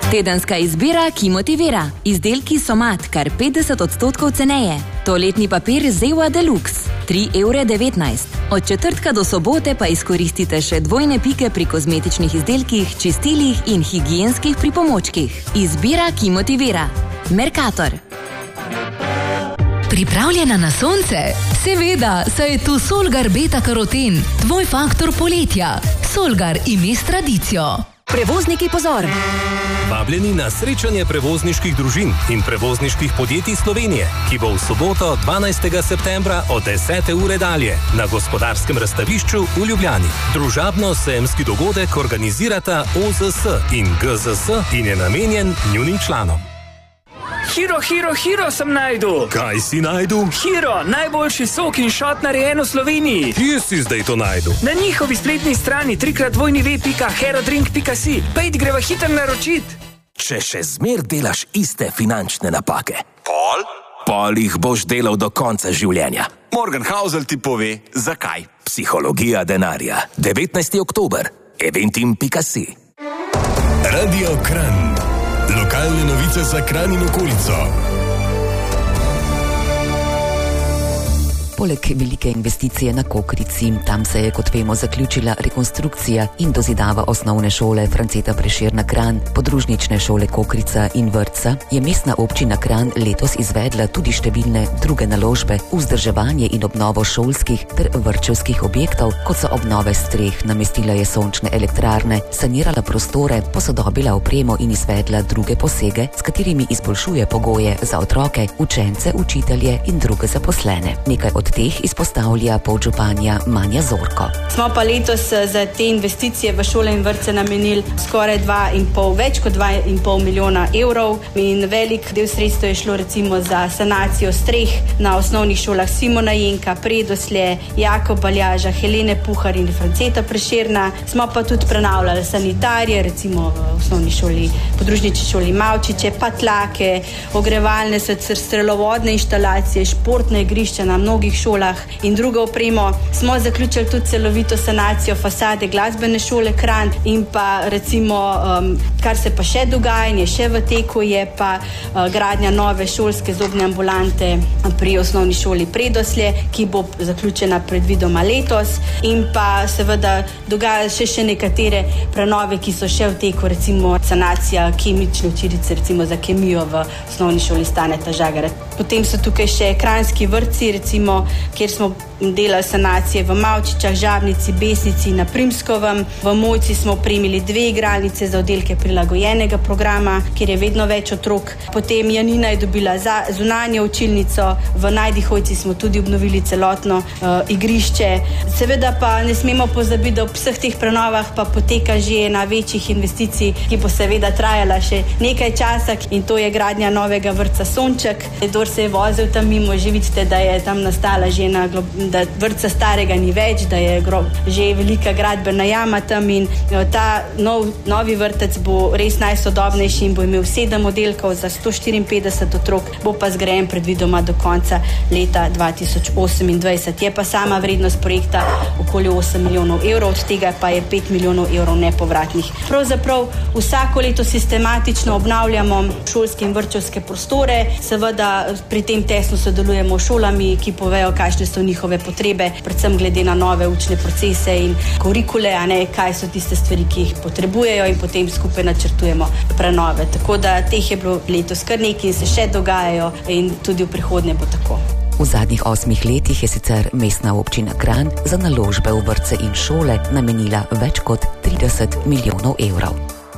Tedenska izbira, ki motivira. Izdelki Somat kar 50% ceneje. Toaletni papir Zewa Deluxe 3,19 €. Od četrtka do sobote pa izkoristite še dvojne pike pri kozmetičnih izdelkih, čistilih in higienskih pripomočkih. Izbira, ki motivira. Mercator. Pripravljena na sonce? Seveda, saj je tu Solgar Beta Karoten, tvoj faktor poletja. Solgar ime s tradicijo. Prevozniki pozor! Vabljeni na srečanje prevozniških družin in prevozniških podjetij Slovenije, ki bo v soboto 12. septembra od 10. ure dalje na Gospodarskem razstavišču v Ljubljani. Družabno-sejemski dogodek organizirata OZS in GZS in je namenjen njunim članom. Hiro sem najdu. Kaj si najdu? Hiro, najboljši sok in šot narejen v Sloveniji. Kje si zdaj to najdu? Na njihovi spletni strani www.herodrink.si. Pejt greva hitro naročit. Če še zmer delaš iste finančne napake, Pol jih boš delal do konca življenja. Morgan Housel ti pove, zakaj. Psihologija denarja. 19. oktober. Eventim.si. Radio Kranj. Lokalne novice za Kranj in okolico. Poleg velike investicije na Kokrici, tam se je, kot vemo, zaključila rekonstrukcija in dozidava osnovne šole Franceta Prešerna Kranj, podružnične šole Kokrica in vrtca, je mestna občina Kranj letos izvedla tudi številne druge naložbe v vzdrževanje in obnovo šolskih ter vrtčevskih objektov, kot so obnove streh, namestila je sončne elektrarne, sanirala prostore, posodobila opremo in izvedla druge posege, s katerimi izboljšuje pogoje za otroke, učence, učitelje in druge zaposlene. Nekaj od teh izpostavlja podžupanja Manja Zorko. Smo pa letos za te investicije v šole in vrtce namenili skoraj več kot 2,5 milijona evrov in velik del sredstev je šlo recimo za sanacijo streh na osnovnih šolah Simona Jenka, Predoslje, Jakoba Aljaža, Helene Puhar in Franceta Prešerna. Smo pa tudi prenavljali sanitarije, recimo v osnovni šoli, podružnični šoli Mavčiče, patlake, ogrevalne, strelovodne inštalacije, športne igrišča na mnogih šolah in drugo opremo. Smo zaključili tudi celovito sanacijo fasade glasbene šole Kranj in pa recimo, kar se pa še dogaja in je še v teku, je pa gradnja nove šolske zobne ambulante pri osnovni šoli Predoslje, ki bo zaključena predvidoma letos in pa seveda dogaja še nekatere prenove, ki so še v teku, recimo sanacija kemične učilice, recimo za kemijo v osnovni šoli Staneta Žagara. Potem so tukaj še kranjski vrtci, recimo, kjer smo delali sanacije v Mavčičah, Žabnici, Besnici, na Primskovem. V Mojci smo opremili 2 igralnice za oddelke prilagojenega programa, kjer je vedno več otrok. Potem Janina je dobila zunanjo učilnico, v Najdihojci smo tudi obnovili celotno igrišče. Seveda pa ne smemo pozabiti, da ob vseh teh prenovah pa poteka že ena večjih investicij, ki bo seveda trajala še nekaj časa in to je gradnja novega vrtca Sonček. Kdor se je vozil tam mimo, že vidite, da je tam nastala že da vrtca starega ni več, da je že velika gradbena jama tam in ta novi vrtec bo res najsodobnejši in bo imel 7 oddelkov za 154 otrok, bo pa zgrajen predvidoma do konca leta 2028. Je pa sama vrednost projekta okoli 8 milijonov evrov, od tega pa je 5 milijonov evrov nepovratnih. Pravzaprav vsako leto sistematično obnavljamo šolske in vrtčevske prostore, seveda pri tem tesno sodelujemo s šolami, ki povejo, kakšne so njihove potrebe, predvsem glede na nove učne procese in kurikule, kaj so tiste stvari, ki jih potrebujejo in potem skupaj načrtujemo prenove. Tako da teh je bilo letos kar nekaj in se še dogajajo in tudi v prihodnje bo tako. V zadnjih 8 letih je sicer mestna občina Kranj za naložbe v vrtce in šole namenila več kot 30 milijonov evrov.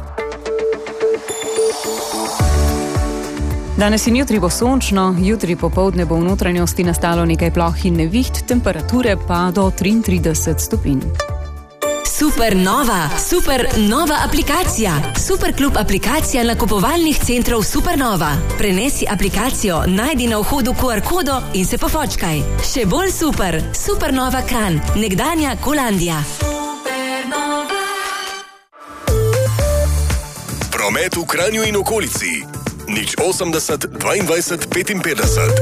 Danes in jutri bo sončno, jutri popoldne bo v notranjosti nastalo nekaj ploh in neviht, temperature pa do 33 stopinj. Super nova aplikacija. Superklub aplikacija nakupovalnih centrov Supernova. Prenesi aplikacijo, najdi na vhodu QR kodo in se pofočkaj. Še bolj super, Supernova Kranj, nekdanja Kolandija. Promet v Kranju in okolici. 080 22 55.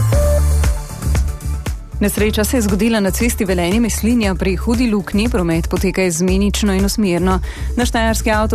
Nesreča se je zgodila na cesti Velenje-Meslinja pri Hudi Luknji. Promet poteka izmenično in usmerno. Na štajerski avto